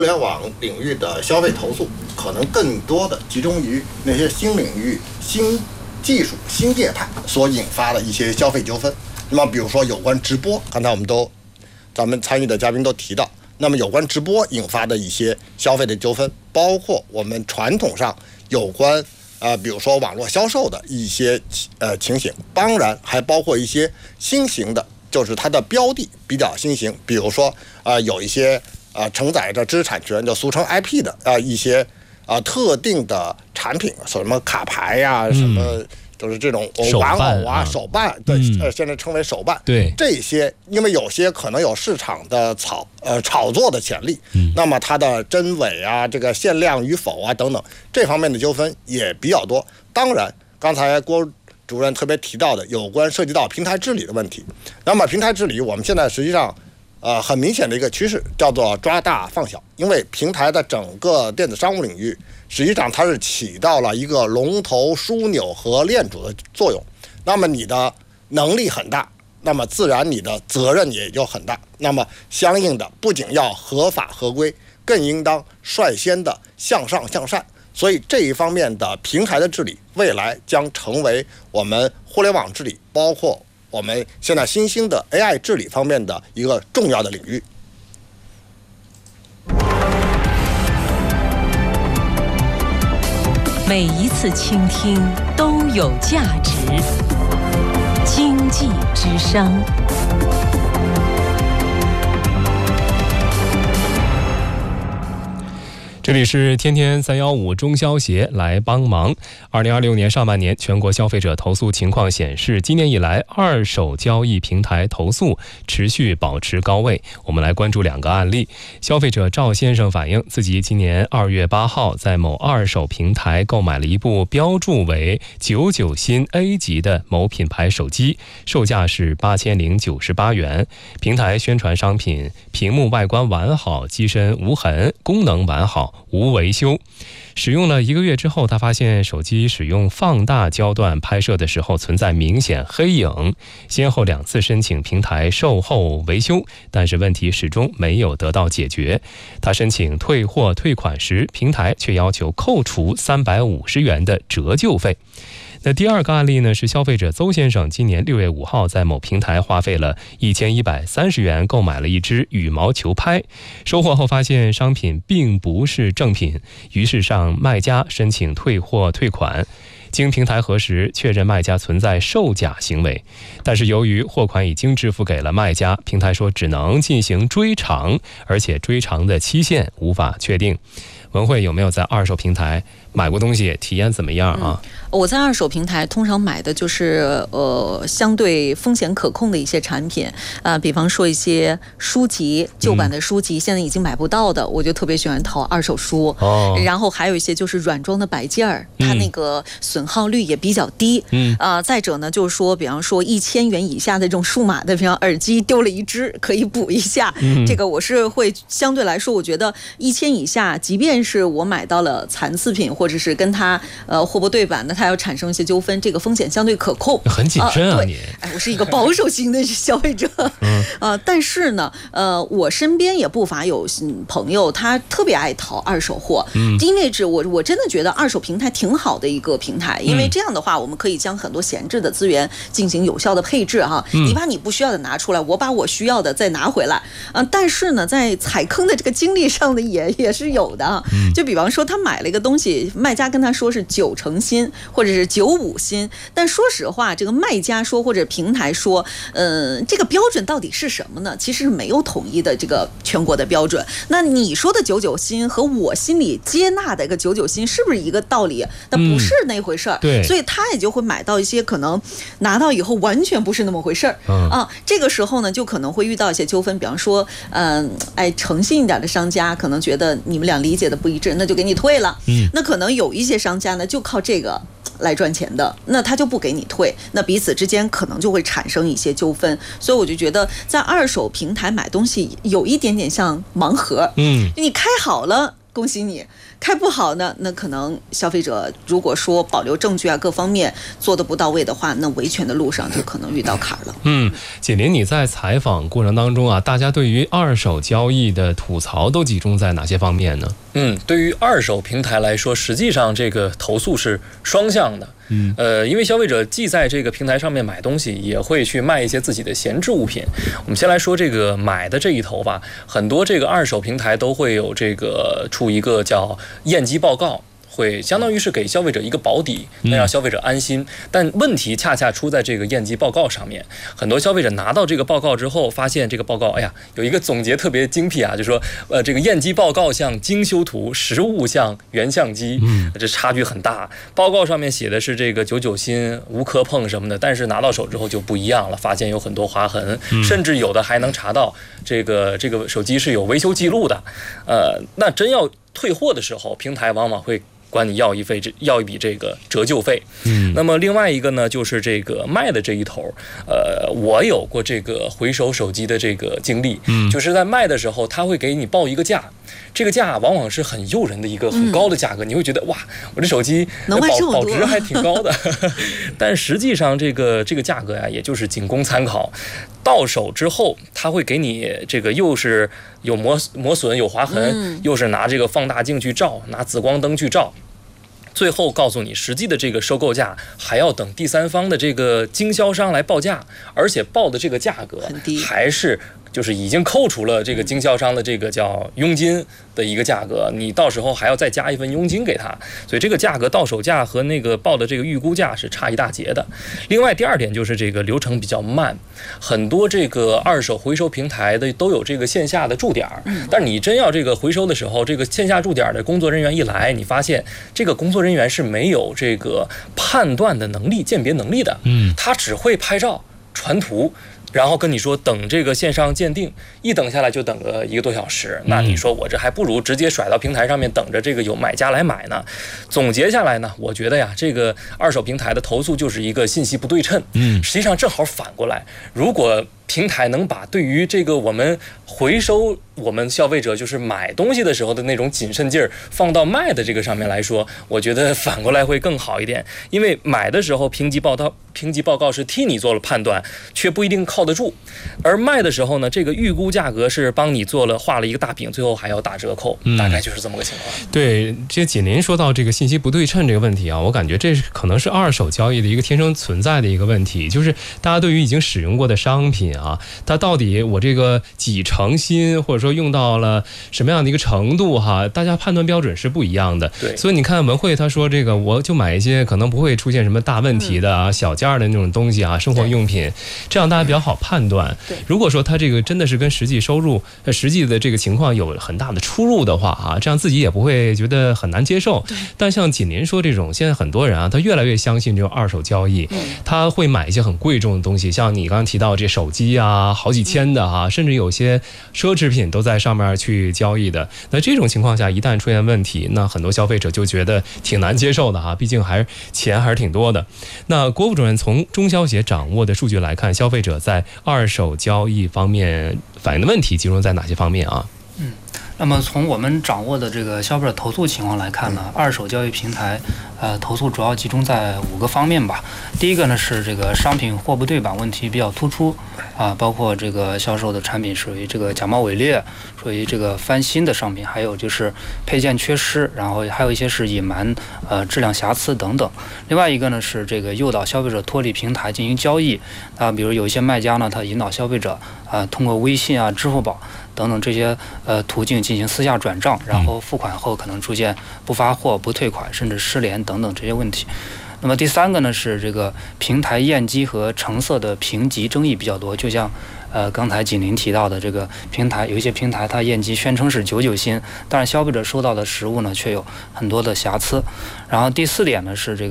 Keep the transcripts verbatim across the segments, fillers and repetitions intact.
互联网领域的消费投诉可能更多的集中于那些新领域、新技术、新业态所引发的一些消费纠纷。那么，比如说有关直播，刚才我们都咱们参与的嘉宾都提到，那么有关直播引发的一些消费的纠纷，包括我们传统上有关呃，比如说网络销售的一些呃情形，当然还包括一些新型的，就是它的标的比较新型，比如说啊、呃、有一些。啊、呃，承载着知识产权，就俗称 I P 的啊、呃、一些啊、呃、特定的产品，什么卡牌呀、啊，什么就是这种玩偶啊、手办，对，呃，现在称为手办。 对， 这些因为有些可能有市场的炒呃炒作的潜力，嗯，那么它的真伪啊、这个限量与否啊等等这方面的纠纷也比较多。当然，刚才郭主任特别提到的有关涉及到平台治理的问题，那么平台治理我们现在实际上。呃，很明显的一个趋势叫做抓大放小，因为平台的整个电子商务领域，实际上它是起到了一个龙头枢纽和链主的作用。那么你的能力很大，那么自然你的责任也就很大。那么相应的，不仅要合法合规，更应当率先的向上向善。所以这一方面的平台的治理，未来将成为我们互联网治理，包括我们现在新兴的 A I 治理方面的一个重要的领域。 每一次倾听都有价值。经济之声。 这里是天天三幺五中消协来帮忙。二零二六年上半年，全国消费者投诉情况显示，今年以来二手交易平台投诉持续保持高位。我们来关注两个案例。消费者赵先生反映，自己今年二月八号在某二手平台购买了一部标注为九九新 A 级的某品牌手机，售价是八千零九十八元。平台宣传商品屏幕外观完好，机身无痕，功能完好，无维修。使用了一个月之后，他发现手机使用放大焦段拍摄的时候存在明显黑影，先后两次申请平台售后维修，但是问题始终没有得到解决。他申请退货退款时，平台却要求扣除三百五十元的折旧费。那第二个案例呢，是消费者邹先生今年六月五号在某平台花费了一千一百三十元购买了一只羽毛球拍，收货后发现商品并不是正品，于是向卖家申请退货退款。经平台核实，确认卖家存在售假行为，但是由于货款已经支付给了卖家，平台说只能进行追偿，而且追偿的期限无法确定。文慧有没有在二手平台买过东西，体验怎么样啊？ 嗯、我在二手平台通常买的就是呃相对风险可控的一些产品啊、呃，比方说一些书籍，旧版的书籍、嗯、现在已经买不到的，我就特别喜欢淘二手书。哦，然后还有一些就是软装的摆件儿，它那个损耗率也比较低。嗯啊、呃，再者呢，就是说，比方说一千元以下的这种数码的，比方耳机丢了一只，可以补一下。嗯、这个我是会相对来说，我觉得一千以下，即便是我买到了残次品，或者是跟它呃货不对版的，它要产生一些纠纷，这个风险相对可控， 很谨慎啊、呃、你。 哎，我是一个保守型的消费者。嗯呃，但是呢，呃，我身边也不乏有朋友，他特别爱淘二手货。嗯，因为这我我真的觉得二手平台挺好的一个平台，因为这样的话，我们可以将很多闲置的资源进行有效的配置哈。嗯、你把你不需要的拿出来，我把我需要的再拿回来。啊、呃，但是呢，在踩坑的这个经历上的也也是有的啊。嗯、就比方说，他买了一个东西，卖家跟他说是九成新或者是九五新，但说实话，这个卖家说或者平台说，呃，这个标准到底是什么呢？其实没有统一的这个全国的标准。那你说的九九新和我心里接纳的一个九九新是不是一个道理？那不是那回事儿。嗯、对，所以他也就会买到一些可能拿到以后完全不是那么回事儿。嗯、啊，这个时候呢，就可能会遇到一些纠纷，比方说，嗯、呃，哎，诚信一点的商家可能觉得你们俩理解的不一致，那就给你退了。嗯，那可能有一些商家呢，就靠这个来赚钱的，那他就不给你退，那彼此之间可能就会产生一些纠纷。所以我就觉得在二手平台买东西有一点点像盲盒，嗯，你开好了恭喜你；开不好呢，那可能消费者如果说保留证据啊，各方面做得不到位的话，那维权的路上就可能遇到坎儿了。 嗯，锦麟，你在采访过程当中啊，大家对于二手交易的吐槽都集中在哪些方面呢？ 嗯，对于二手平台来说，实际上这个投诉是双向的。嗯，呃，因为消费者既在这个平台上面买东西，也会去卖一些自己的闲置物品。我们先来说这个买的这一头吧，很多这个二手平台都会有这个出一个叫验机报告。会相当于是给消费者一个保底，能让消费者安心。但问题恰恰出在这个验机报告上面。很多消费者拿到这个报告之后，发现这个报告，哎呀，有一个总结特别精辟啊，就说，呃，这个验机报告像精修图，实物像原相机，这差距很大。报告上面写的是这个九九新，无磕碰什么的，但是拿到手之后就不一样了，发现有很多划痕，甚至有的还能查到这个这个手机是有维修记录的。呃，那真要退货的时候，平台往往会管你要一费，要一笔这个折旧费。嗯，那么另外一个呢，就是这个卖的这一头，呃，我有过这个回收手机的这个经历，嗯，就是在卖的时候，他会给你报一个价，这个价往往是很诱人的一个很高的价格，嗯、你会觉得哇，我这手机保保值还挺高的，但实际上这个这个价格呀，也就是仅供参考。到手之后，他会给你这个又是有磨磨损、有划痕，嗯、又是拿这个放大镜去照，拿紫光灯去照。最后告诉你实际的这个收购价还要等第三方的这个经销商来报价，而且报的这个价格还是就是已经扣除了这个经销商的这个叫佣金的一个价格，你到时候还要再加一份佣金给他，所以这个价格到手价和那个报的这个预估价是差一大截的。另外第二点就是这个流程比较慢，很多这个二手回收平台的都有这个线下的驻点，但是你真要这个回收的时候，这个线下驻点的工作人员一来，你发现这个工作人员是没有这个判断的能力、鉴别能力的，嗯，他只会拍照、传图。然后跟你说等这个线上鉴定，一等下来就等个一个多小时，那你说我这还不如直接甩到平台上面等着这个有买家来买呢。总结下来呢，我觉得呀，这个二手平台的投诉就是一个信息不对称，嗯，实际上正好反过来，如果平台能把对于这个我们回收我们消费者就是买东西的时候的那种谨慎劲儿放到卖的这个上面来说，我觉得反过来会更好一点。因为买的时候评级报告评级报告是替你做了判断，却不一定靠得住；而卖的时候呢，这个预估价格是帮你做了画了一个大饼，最后还要打折扣，大概就是这么个情况。 嗯、对，这锦麟说到这个信息不对称这个问题啊，我感觉这可能是二手交易的一个天生存在的一个问题，就是大家对于已经使用过的商品啊。啊，它到底我这个几成新，或者说用到了什么样的一个程度哈，大家判断标准是不一样的。 对， 所以你看文慧他说这个，我就买一些可能不会出现什么大问题的啊，嗯、小件的那种东西啊，生活用品，这样大家比较好判断。 对， 如果说他这个真的是跟实际收入、呃实际的这个情况有很大的出入的话啊，这样自己也不会觉得很难接受。 对， 但像锦麟说这种，现在很多人啊，他越来越相信这种二手交易，嗯、他会买一些很贵重的东西，像你刚刚提到这手机啊，好几千的哈、啊，甚至有些奢侈品都在上面去交易的。那这种情况下，一旦出现问题，那很多消费者就觉得挺难接受的哈、啊，毕竟还是钱还是挺多的。那郭副主任从中消协掌握的数据来看，消费者在二手交易方面反映的问题集中在哪些方面啊？ 嗯。那么从我们掌握的这个消费者投诉情况来看呢，二手交易平台呃投诉主要集中在五个方面吧。第一个呢是这个商品货不对版问题比较突出啊，包括这个销售的产品属于这个假冒伪劣，属于这个翻新的商品，还有就是配件缺失，然后还有一些是隐瞒呃质量瑕疵等等。另外一个呢是这个诱导消费者脱离平台进行交易啊，比如有一些卖家呢，他引导消费者啊通过微信啊、支付宝等等这些呃途径进行私下转账，然后付款后可能出现不发货、不退款，甚至失联等等这些问题。那么第三个呢是这个平台验机和成色的评级争议比较多，就像呃刚才锦麟提到的，这个平台有一些平台它验机宣称是九九新，但是消费者收到的实物呢却有很多的瑕疵。然后第四点呢是这个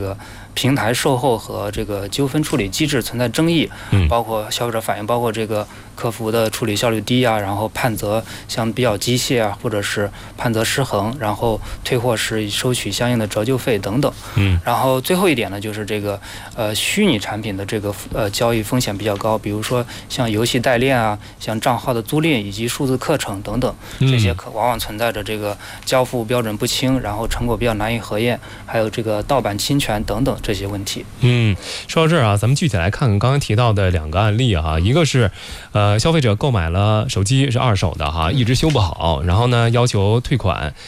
平台售后和这个纠纷处理机制存在争议， 嗯， 包括消费者反映，包括这个客服的处理效率低啊，然后判责像比较机械啊，或者是判责失衡，然后退货时收取相应的折旧费等等。 嗯， 然后最后一点呢，就是这个呃虚拟产品的这个呃交易风险比较高，比如说像游戏代练啊，像账号的租赁以及数字课程等等，这些可往往存在着这个交付标准不清，然后成果比较难以核验，还有这个盗版侵权等等这些问题。 嗯，说到这儿啊，咱们具体来看看刚刚提到的两个案例啊，一个是呃消费者购买了手机是二手的哈，一直修不好，然后呢要求退款，